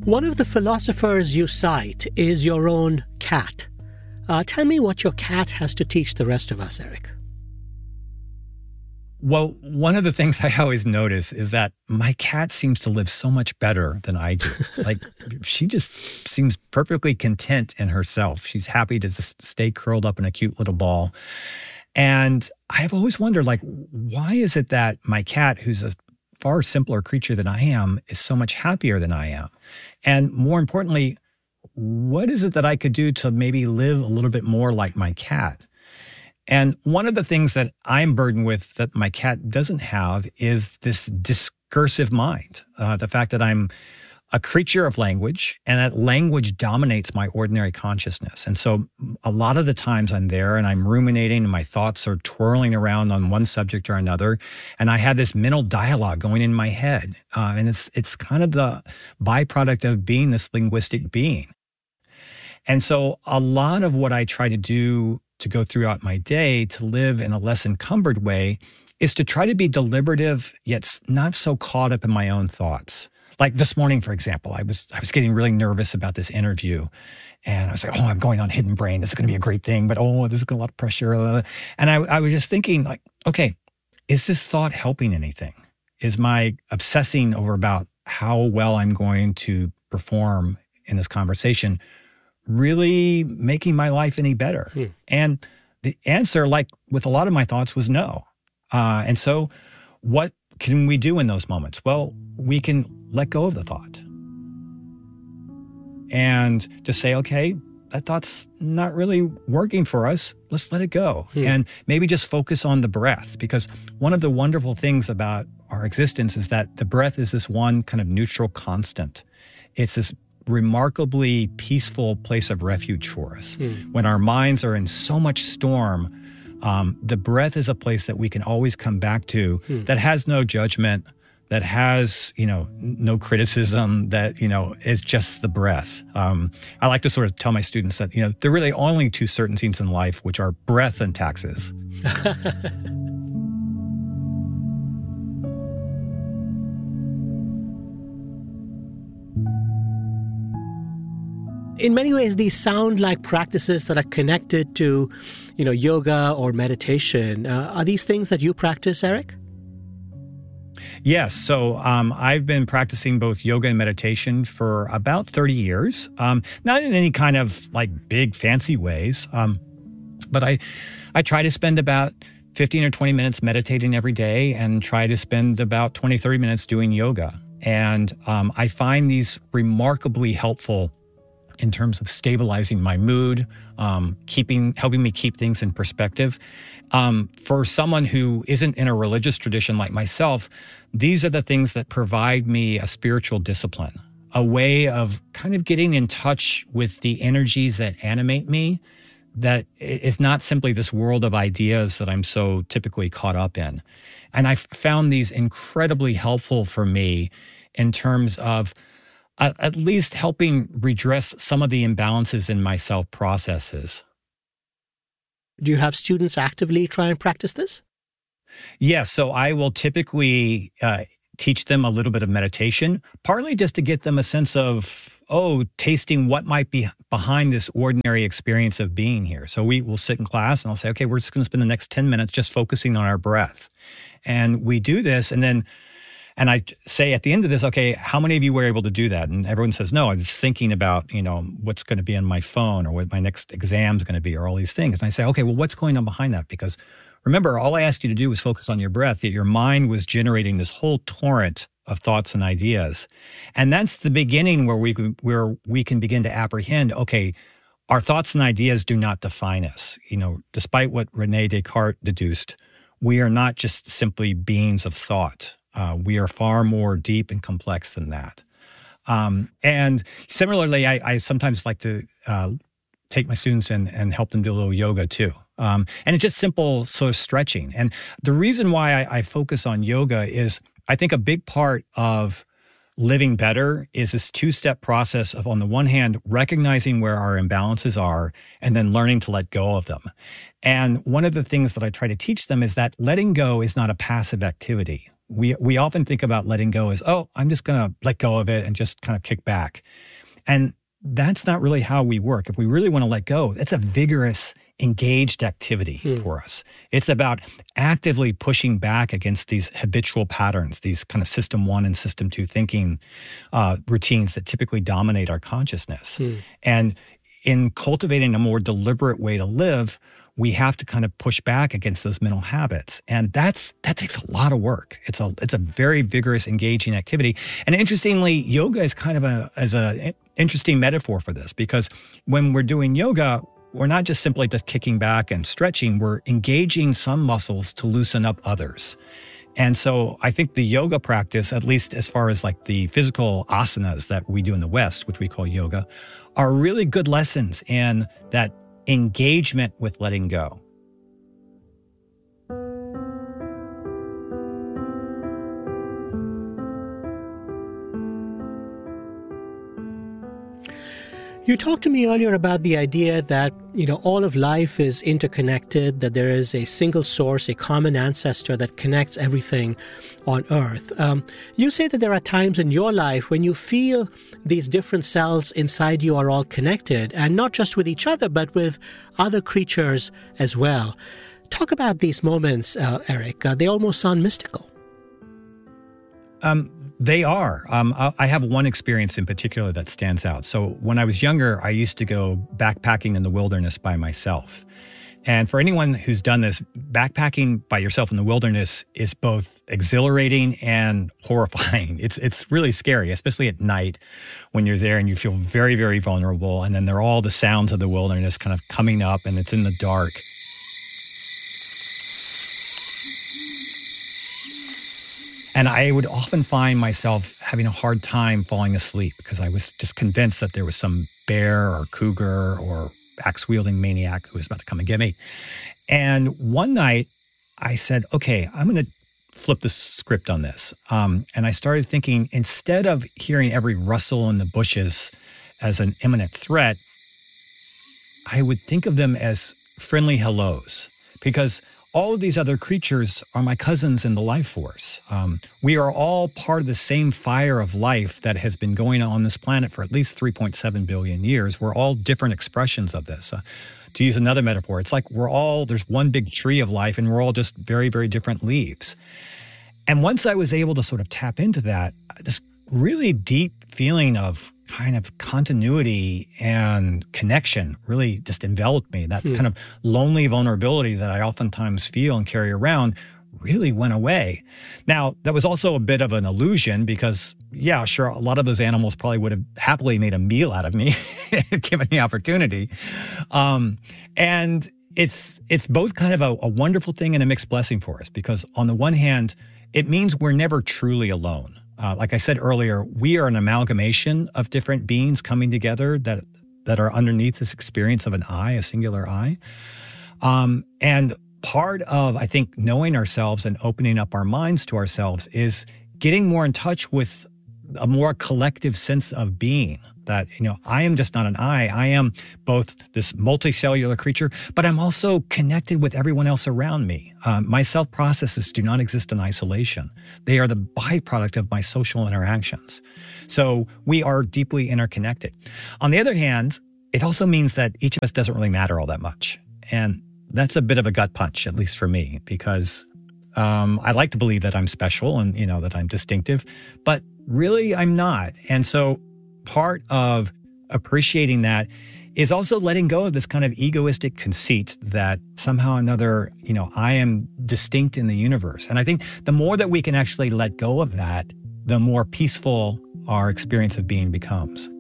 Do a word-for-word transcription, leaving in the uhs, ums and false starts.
One of the philosophers you cite is your own cat. Uh, tell me what your cat has to teach the rest of us, Eric. Well, one of the things I always notice is that my cat seems to live so much better than I do. Like, she just seems perfectly content in herself. She's happy to just stay curled up in a cute little ball. And I've always wondered, like, why is it that my cat, who's a far simpler creature than I am, is so much happier than I am? And more importantly, what is it that I could do to maybe live a little bit more like my cat? And one of the things that I'm burdened with that my cat doesn't have is this discursive mind. Uh, the fact that I'm a creature of language and that language dominates my ordinary consciousness. And so a lot of the times I'm there and I'm ruminating and my thoughts are twirling around on one subject or another. And I have this mental dialogue going in my head. Uh, and it's, it's kind of the byproduct of being this linguistic being. And so a lot of what I try to do to go throughout my day to live in a less encumbered way is to try to be deliberative, yet not so caught up in my own thoughts. Like this morning, for example, I was I was getting really nervous about this interview. And I was like, oh, I'm going on Hidden Brain. This is going to be a great thing. But oh, this is a lot of pressure. And I, I was just thinking, like, okay, is this thought helping anything? Is my obsessing over about how well I'm going to perform in this conversation really making my life any better? Hmm. And the answer, like with a lot of my thoughts, was no. Uh, and so what can we do in those moments? Well, we can let go of the thought and just say, okay, that thought's not really working for us. Let's let it go. Hmm. And maybe just focus on the breath, because one of the wonderful things about our existence is that the breath is this one kind of neutral constant. It's this remarkably peaceful place of refuge for us. Hmm. When our minds are in so much storm, um, the breath is a place that we can always come back to hmm. that has no judgment, that has, you know, no criticism, that, you know, is just the breath. Um, I like to sort of tell my students that, you know, there are really only two certainties in life, which are breath and taxes. In many ways, these sound like practices that are connected to, you know, yoga or meditation. Uh, are these things that you practice, Eric? Yes. So um, I've been practicing both yoga and meditation for about thirty years. Um, not in any kind of like big fancy ways, um, but I, I try to spend about fifteen or twenty minutes meditating every day and try to spend about twenty, thirty minutes doing yoga. And um, I find these remarkably helpful in terms of stabilizing my mood, um, keeping, helping me keep things in perspective. Um, for someone who isn't in a religious tradition like myself, these are the things that provide me a spiritual discipline, a way of kind of getting in touch with the energies that animate me, that is not simply this world of ideas that I'm so typically caught up in. And I've found these incredibly helpful for me in terms of Uh, at least helping redress some of the imbalances in my self-processes. Do you have students actively try and practice this? Yes, so I will typically uh, teach them a little bit of meditation, partly just to get them a sense of, oh, tasting what might be behind this ordinary experience of being here. So we will sit in class and I'll say, okay, we're just going to spend the next ten minutes just focusing on our breath. And we do this, and then And I say at the end of this, okay, how many of you were able to do that? And everyone says, no, I'm thinking about, you know, what's going to be on my phone or what my next exam is going to be or all these things. And I say, okay, well, what's going on behind that? Because remember, all I asked you to do was focus on your breath, yet your mind was generating this whole torrent of thoughts and ideas. And that's the beginning where we, where we can begin to apprehend, okay, our thoughts and ideas do not define us. You know, despite what Rene Descartes deduced, we are not just simply beings of thought. Uh, we are far more deep and complex than that. Um, and similarly, I, I sometimes like to uh, take my students and, and help them do a little yoga too. Um, and it's just simple sort of stretching. And the reason why I, I focus on yoga is I think a big part of living better is this two-step process of, on the one hand, recognizing where our imbalances are and then learning to let go of them. And one of the things that I try to teach them is that letting go is not a passive activity. we we often think about letting go as, oh, I'm just going to let go of it and just kind of kick back. And that's not really how we work. If we really want to let go, it's a vigorous, engaged activity hmm. for us. It's about actively pushing back against these habitual patterns, these kind of system one and system two thinking uh, routines that typically dominate our consciousness. Hmm. And in cultivating a more deliberate way to live, we have to kind of push back against those mental habits. And that's that takes a lot of work. It's a it's a very vigorous, engaging activity. And interestingly, yoga is kind of a as a interesting metaphor for this, because when we're doing yoga, we're not just simply just kicking back and stretching, we're engaging some muscles to loosen up others. And so I think the yoga practice, at least as far as like the physical asanas that we do in the West, which we call yoga, are really good lessons in that engagement with letting go. You talked to me earlier about the idea that, you know, all of life is interconnected, that there is a single source, a common ancestor that connects everything on Earth. Um, you say that there are times in your life when you feel these different cells inside you are all connected, and not just with each other, but with other creatures as well. Talk about these moments, uh, Eric. Uh, they almost sound mystical. Um. They are. Um, I have one experience in particular that stands out. So when I was younger, I used to go backpacking in the wilderness by myself. And for anyone who's done this, backpacking by yourself in the wilderness is both exhilarating and horrifying. It's it's really scary, especially at night when you're there and you feel very, very vulnerable. And then there are all the sounds of the wilderness kind of coming up, and it's in the dark. And I would often find myself having a hard time falling asleep because I was just convinced that there was some bear or cougar or axe-wielding maniac who was about to come and get me. And one night I said, okay, I'm going to flip the script on this. Um, and I started thinking, instead of hearing every rustle in the bushes as an imminent threat, I would think of them as friendly hellos, because all of these other creatures are my cousins in the life force. Um, we are all part of the same fire of life that has been going on this planet for at least three point seven billion years. We're all different expressions of this. Uh, to use another metaphor, it's like we're all, there's one big tree of life and we're all just very, very different leaves. And once I was able to sort of tap into that, this really deep feeling of kind of continuity and connection really just enveloped me. That hmm. kind of lonely vulnerability that I oftentimes feel and carry around really went away. Now, that was also a bit of an illusion because, yeah, sure, a lot of those animals probably would have happily made a meal out of me, given the opportunity. Um, and it's it's both kind of a, a wonderful thing and a mixed blessing for us, because on the one hand, it means we're never truly alone. Uh, like I said earlier, we are an amalgamation of different beings coming together that that are underneath this experience of an I, a singular I. Um, and part of, I think, knowing ourselves and opening up our minds to ourselves is getting more in touch with a more collective sense of being. That, you know, I am just not an I. I am both this multicellular creature, but I'm also connected with everyone else around me. Um, my self processes do not exist in isolation. They are the byproduct of my social interactions. So we are deeply interconnected. On the other hand, it also means that each of us doesn't really matter all that much. And that's a bit of a gut punch, at least for me, because um, I like to believe that I'm special and, you know, that I'm distinctive, but really I'm not. And so part of appreciating that is also letting go of this kind of egoistic conceit that somehow or another, you know, I am distinct in the universe. And I think the more that we can actually let go of that, the more peaceful our experience of being becomes.